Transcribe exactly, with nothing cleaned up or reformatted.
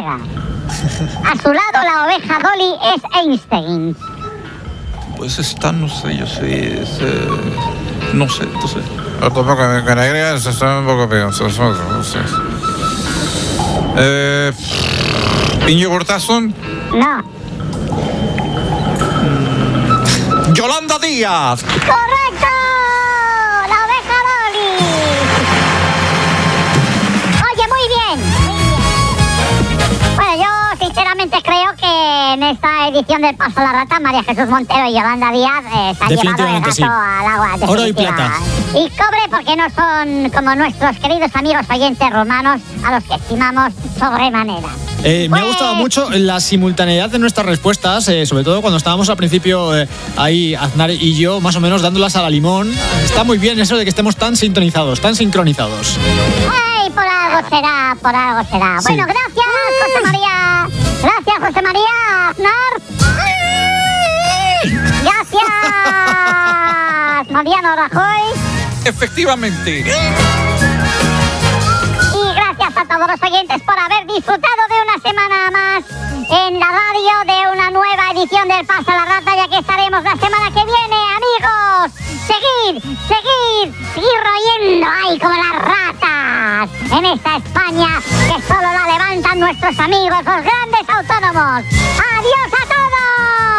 Vega. A su lado la oveja Dolly es Einstein. Pues está, no sé, yo sé, es, eh, no sé, no sé. Otro poco de canagria, se está un poco peor, no sé. Eh, Íñigo Urtasun. No. Yolanda Díaz. ¡Correcto! La oveja Dolly. Oye, muy bien, muy bien. Bueno, yo sinceramente creo que en esta edición del Paso a la Rata, María Jesús Montero y Yolanda Díaz eh, se han llevado el gato sí. al agua. Oro y plata. Y cobre porque no son como nuestros queridos amigos oyentes romanos a los que estimamos sobremanera. Eh, Pues... Me ha gustado mucho la simultaneidad de nuestras respuestas, eh, sobre todo cuando estábamos al principio eh, ahí, Aznar y yo, más o menos dándolas a la limón. Está muy bien eso de que estemos tan sintonizados, tan sincronizados. ¡Ay, por algo será, por algo será! Sí. Bueno, gracias, José María. Gracias, José María. Aznar. Gracias, Mariano Rajoy. Efectivamente. Y gracias a todos los oyentes por haber disfrutado de una semana más en la radio, de una nueva edición del Paso a la Rata, ya que estaremos la semana que viene, amigos. Seguid, seguid, seguid royendo ahí como las ratas en esta España que solo la levantan nuestros amigos, los grandes autónomos. ¡Adiós a todos!